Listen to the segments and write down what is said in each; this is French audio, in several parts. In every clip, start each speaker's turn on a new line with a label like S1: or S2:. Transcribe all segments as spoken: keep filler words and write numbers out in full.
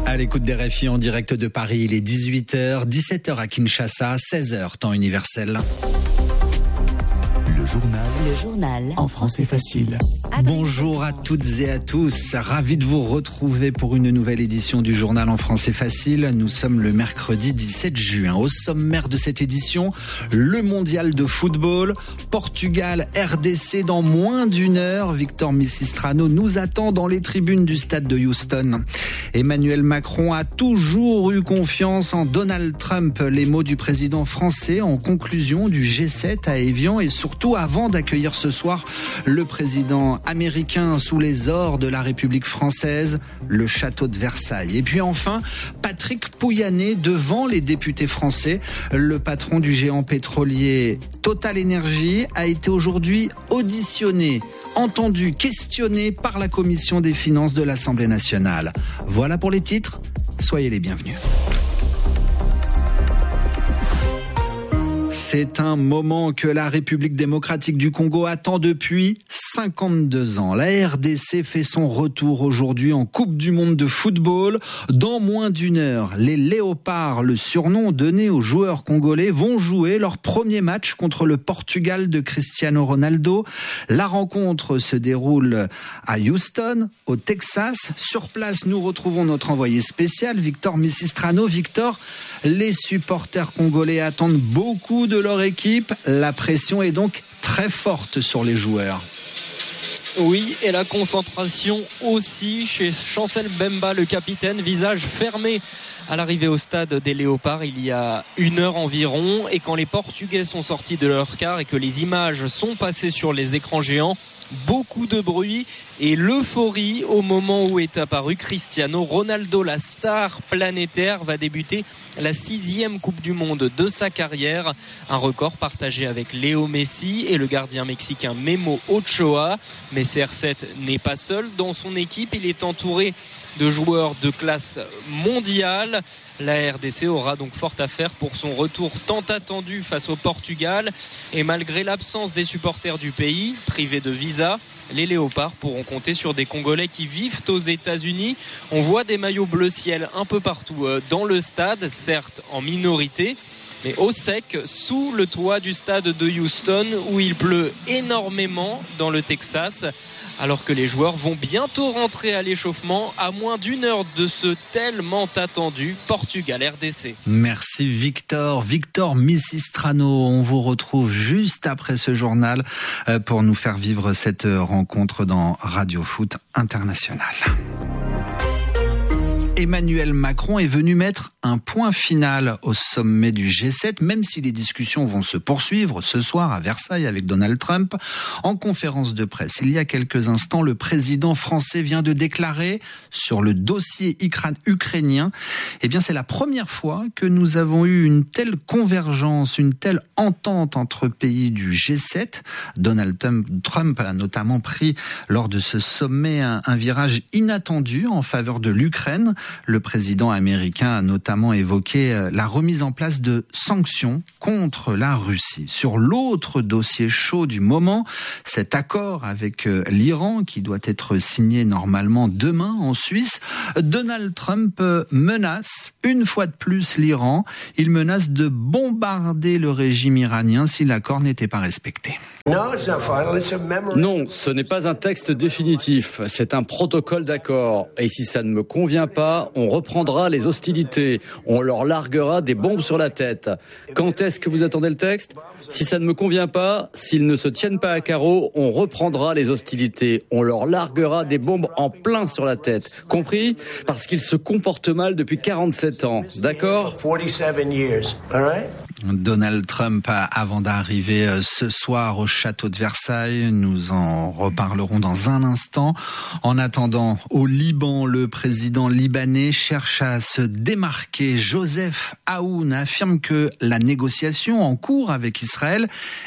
S1: À l'écoute des R F I en direct de Paris, il est dix-huit heures, dix-sept heures à Kinshasa, seize heures temps universel.
S2: Le journal. Le journal. En français facile.
S1: Bonjour à toutes et à tous. Ravi de vous retrouver pour une nouvelle édition du journal en français facile. Nous sommes le mercredi dix-sept juin. Au sommaire de cette édition, le mondial de football. Portugal, R D C dans moins d'une heure. Victor Misistrano nous attend dans les tribunes du stade de Houston. Emmanuel Macron a toujours eu confiance en Donald Trump. Les mots du président français en conclusion du G sept à Évian et surtout avant d'accueillir ce soir le président américain sous les ors de la République française, le château de Versailles. Et puis enfin, Patrick Pouyanné devant les députés français. Le patron du géant pétrolier Total Energy a été aujourd'hui auditionné, entendu, questionné par la commission des finances de l'Assemblée nationale. Voilà pour les titres, soyez les bienvenus. C'est un moment que la République démocratique du Congo attend depuis cinquante-deux ans. La R D C fait son retour aujourd'hui en Coupe du monde de football. Dans moins d'une heure, les Léopards, le surnom donné aux joueurs congolais, vont jouer leur premier match contre le Portugal de Cristiano Ronaldo. La rencontre se déroule à Houston, au Texas. Sur place, nous retrouvons notre envoyé spécial, Victor Misistrano. Victor, les supporters congolais attendent beaucoup de leur équipe. La pression est donc très forte sur les joueurs.
S3: Oui, et la concentration aussi chez Chancel Bemba, le capitaine, visage fermé à l'arrivée au stade des Léopards il y a une heure environ. Et quand les Portugais sont sortis de leur car et que les images sont passées sur les écrans géants, beaucoup de bruit et l'euphorie au moment où est apparu Cristiano Ronaldo. La star planétaire va débuter la sixième Coupe du Monde de sa carrière, un record partagé avec Léo Messi et le gardien mexicain Memo Ochoa. Mais C R sept n'est pas seul dans son équipe, il est entouré de joueurs de classe mondiale. La R D C aura donc fort à faire pour son retour tant attendu face au Portugal. Et malgré l'absence des supporters du pays, privés de visa, les Léopards pourront compter sur des Congolais qui vivent aux États-Unis. On voit des maillots bleu ciel un peu partout dans le stade, certes en minorité, mais au sec, sous le toit du stade de Houston, où il pleut énormément dans le Texas, alors que les joueurs vont bientôt rentrer à l'échauffement à moins d'une heure de ce tellement attendu Portugal R D C.
S1: Merci Victor. Victor Misistrano, on vous retrouve juste après ce journal pour nous faire vivre cette rencontre dans Radio Foot International. Emmanuel Macron est venu mettre un point final au sommet du G sept, même si les discussions vont se poursuivre ce soir à Versailles avec Donald Trump. En conférence de presse, il y a quelques instants, le président français vient de déclarer sur le dossier ukrainien, eh bien c'est la première fois que nous avons eu une telle convergence, une telle entente entre pays du G sept. Donald Trump a notamment pris lors de ce sommet un, un virage inattendu en faveur de l'Ukraine. Le président américain a notamment évoqué la remise en place de sanctions contre la Russie. Sur l'autre dossier chaud du moment, cet accord avec l'Iran qui doit être signé normalement demain en Suisse, Donald Trump menace une fois de plus l'Iran. Il menace de bombarder le régime iranien si l'accord n'était pas respecté.
S4: Non, ce n'est pas un texte définitif, c'est un protocole d'accord. Et si ça ne me convient pas, on reprendra les hostilités. On leur larguera des bombes sur la tête. Quand est-ce que vous attendez le texte ? Si ça ne me convient pas, s'ils ne se tiennent pas à carreau, on reprendra les hostilités. On leur larguera des bombes en plein sur la tête. Compris ? Parce qu'ils se comportent mal depuis quarante-sept ans. D'accord ?
S1: Donald Trump, avant d'arriver ce soir au château de Versailles, nous en reparlerons dans un instant. En attendant, au Liban, le président libanais cherche à se démarquer. Joseph Aoun affirme que la négociation en cours avec Israël est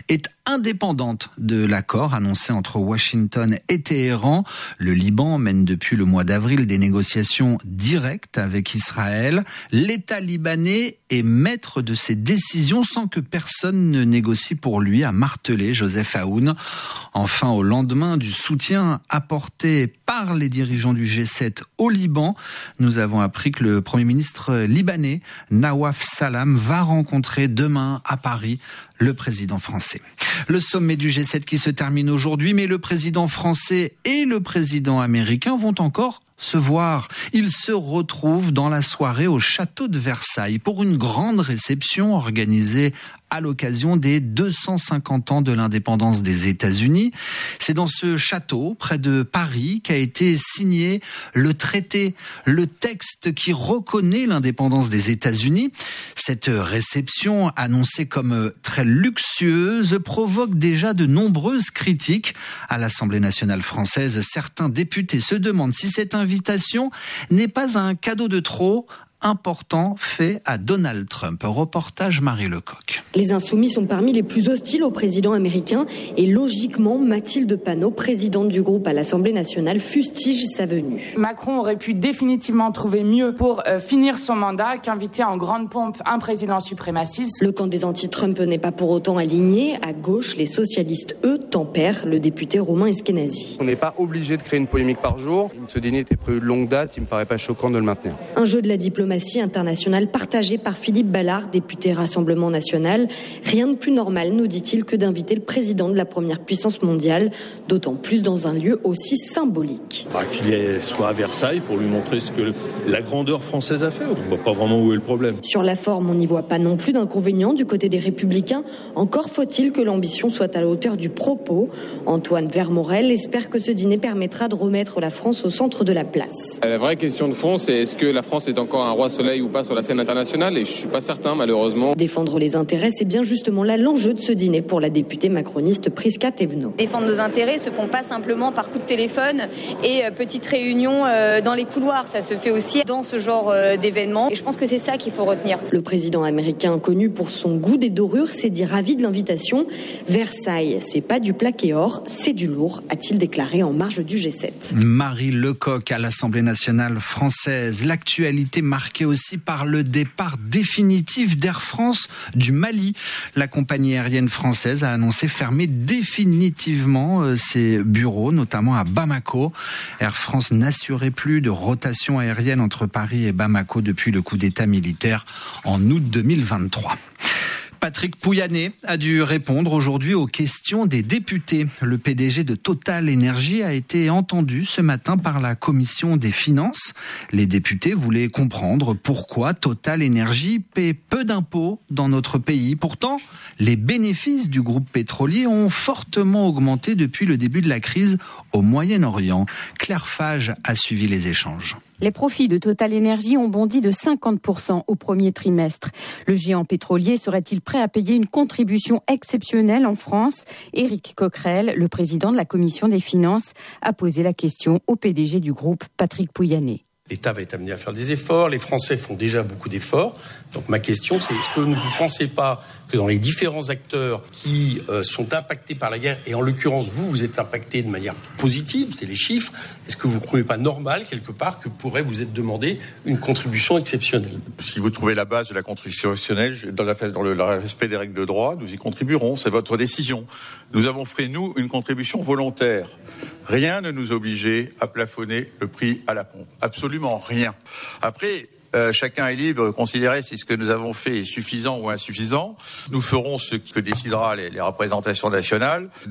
S1: indépendante de l'accord annoncé entre Washington et Téhéran. Le Liban mène depuis le mois d'avril des négociations directes avec Israël. L'État libanais est maître de ses décisions sans que personne ne négocie pour lui, a martelé Joseph Aoun. Enfin, au lendemain du soutien apporté par les dirigeants du G sept au Liban, nous avons appris que le Premier ministre libanais, Nawaf Salam, va rencontrer demain à Paris le président français. Le sommet du G sept qui se termine aujourd'hui, mais le président français et le président américain vont encore se voir. Ils se retrouvent dans la soirée au château de Versailles pour une grande réception organisée à l'occasion des deux cent cinquante ans de l'indépendance des États-Unis. C'est dans ce château, près de Paris, qu'a été signé le traité, le texte qui reconnaît l'indépendance des États-Unis. Cette réception, annoncée comme très luxueuse, provoque déjà de nombreuses critiques. À l'Assemblée nationale française, certains députés se demandent si cette invitation n'est pas un cadeau de trop important fait à Donald Trump. Reportage Marie Lecoq.
S5: Les Insoumis sont parmi les plus hostiles au président américain et logiquement, Mathilde Panot, présidente du groupe à l'Assemblée nationale, fustige sa venue.
S6: Macron aurait pu définitivement trouver mieux pour euh, finir son mandat qu'inviter en grande pompe un président suprémaciste.
S5: Le camp des anti-Trump n'est pas pour autant aligné. À gauche, les socialistes, eux, tempèrent, le député Romain Eskenazi.
S7: On n'est pas obligé de créer une polémique par jour. Ce dîner était prévu de longue date, il ne me paraît pas choquant de le maintenir.
S5: Un jeu de la diplomatie internationale partagée par Philippe Ballard, député Rassemblement National. Rien de plus normal, nous dit-il, que d'inviter le président de la première puissance mondiale, d'autant plus dans un lieu aussi symbolique.
S8: Bah, qu'il soit à Versailles pour lui montrer ce que la grandeur française a fait. On ne voit pas vraiment où est le problème.
S5: Sur la forme, on n'y voit pas non plus d'inconvénients du côté des Républicains. Encore faut-il que l'ambition soit à la hauteur du propos. Antoine Vermorel espère que ce dîner permettra de remettre la France au centre de la place.
S9: La vraie question de fond, c'est est-ce que la France est encore un roi soleil ou pas sur la scène internationale, et je suis pas certain malheureusement.
S5: Défendre les intérêts, c'est bien justement là l'enjeu de ce dîner pour la députée macroniste Prisca Thévenot.
S10: Défendre nos intérêts se font pas simplement par coup de téléphone et euh, petites réunions euh, dans les couloirs, ça se fait aussi dans ce genre euh, d'événements, et je pense que c'est ça qu'il faut retenir.
S5: Le président américain, connu pour son goût des dorures, s'est dit ravi de l'invitation. Versailles, c'est pas du plaqué or, c'est du lourd, a-t-il déclaré en marge du G sept.
S1: Marie Lecoq à l'Assemblée nationale française. L'actualité marquée aussi par le départ définitif d'Air France du Mali. La compagnie aérienne française a annoncé fermer définitivement ses bureaux, notamment à Bamako. Air France n'assurait plus de rotation aérienne entre Paris et Bamako depuis le coup d'État militaire en août deux mille vingt-trois. Patrick Pouyanné a dû répondre aujourd'hui aux questions des députés. Le P D G de Total Énergie a été entendu ce matin par la commission des finances. Les députés voulaient comprendre pourquoi Total Énergie paie peu d'impôts dans notre pays. Pourtant, les bénéfices du groupe pétrolier ont fortement augmenté depuis le début de la crise au Moyen-Orient. Claire Fage a suivi les échanges.
S11: Les profits de Total Énergie ont bondi de cinquante pour cent au premier trimestre. Le géant pétrolier serait-il prêt à payer une contribution exceptionnelle en France ? Éric Coquerel, le président de la commission des finances, a posé la question au P D G du groupe, Patrick Pouyanné.
S12: L'État va être amené à faire des efforts, les Français font déjà beaucoup d'efforts. Donc ma question, c'est est-ce que vous ne pensez pas que dans les différents acteurs qui euh, sont impactés par la guerre, et en l'occurrence vous, vous êtes impactés de manière positive, c'est les chiffres, est-ce que vous ne trouvez pas normal, quelque part, que pourrait vous être demandé une contribution exceptionnelle ?
S13: Si vous trouvez la base de la contribution exceptionnelle, dans, la, dans le, le respect des règles de droit, nous y contribuerons, c'est votre décision. Nous avons fait, nous, une contribution volontaire. Rien ne nous obligeait à plafonner le prix à la pompe. Absolument rien. Après, euh, chacun est libre de considérer si ce que nous avons fait est suffisant ou insuffisant. Nous ferons ce que décidera les, les représentations nationales.